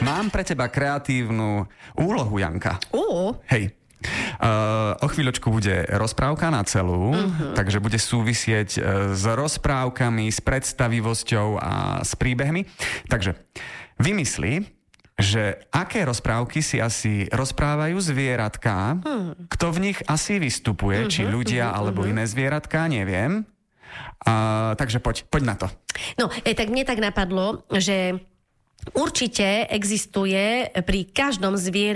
Mám pre teba kreatívnu úlohu, Janka. Hej. O chvíľočku bude rozprávka na celú, takže bude súvisieť s rozprávkami, s predstavivosťou a s príbehmi. Takže vymysli, že aké rozprávky si asi rozprávajú zvieratká, kto v nich asi vystupuje, či ľudia alebo iné zvieratká, neviem. Takže poď na to. No, tak mne tak napadlo, že určite existuje pri každom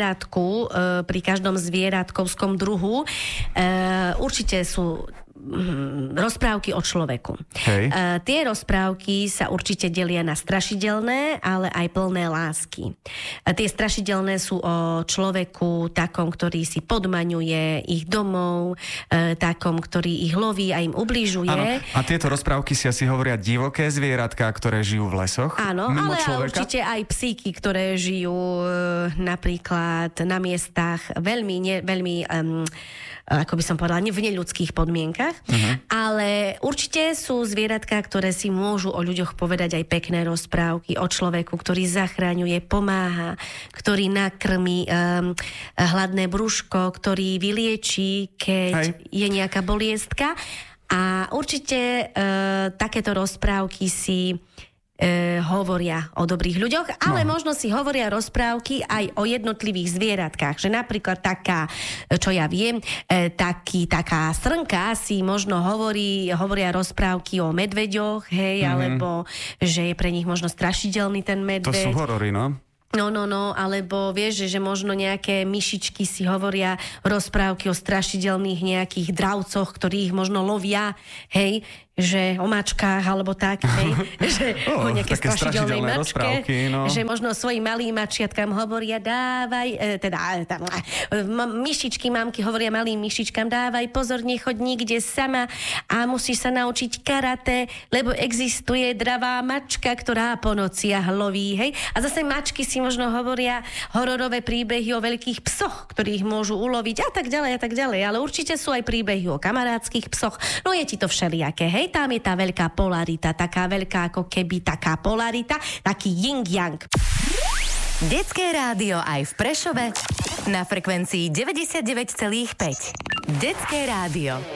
zvieratkovskom druhu, určite sú rozprávky o človeku. Tie rozprávky sa určite delia na strašidelné, ale aj plné lásky. Tie strašidelné sú o človeku takom, ktorý si podmaňuje ich domov, takom, ktorý ich loví a im ubližuje. Áno. A tieto rozprávky si asi hovoria divoké zvieratká, ktoré žijú v lesoch? Áno, ale určite aj psíky, ktoré žijú napríklad na miestach veľmi ako by som povedala, v neľudských podmienkach, ale určite sú zvieratka, ktoré si môžu o ľuďoch povedať aj pekné rozprávky o človeku, ktorý zachraňuje, pomáha, ktorý nakrmí hladné brúško, ktorý vyliečí, keď je nejaká boliestka. A určite takéto rozprávky si hovoria o dobrých ľuďoch, ale možno si hovoria rozprávky aj o jednotlivých zvieratkách, že napríklad taká, čo ja viem, taká srnka si možno hovoria rozprávky o medveďoch, hej, alebo že je pre nich možno strašidelný ten medveď. To sú horory, no? No, alebo vieš, že možno nejaké myšičky si hovoria rozprávky o strašidelných nejakých dravcoch, ktorí ich možno lovia, hej, že o mačkách, alebo tak, hej, že o nejaké strašidelnej mačke, že možno svojim malým mačiatkám hovoria dávaj, myšičky, mámky hovoria malým myšičkám, dávaj pozor, nechoď nikde sama a musíš sa naučiť karate, lebo existuje dravá mačka, ktorá po nociach loví, hej. A zase mačky si možno hovoria hororové príbehy o veľkých psoch, ktorých môžu uloviť a tak ďalej, ale určite sú aj príbehy o kamarátskych psoch, no je ti to všelijaké, hej. Tam je tá veľká polarita, taká veľká ako keby taká polarita, taký yin-yang. Detské rádio aj v Prešove na frekvencii 99,5. Detské rádio.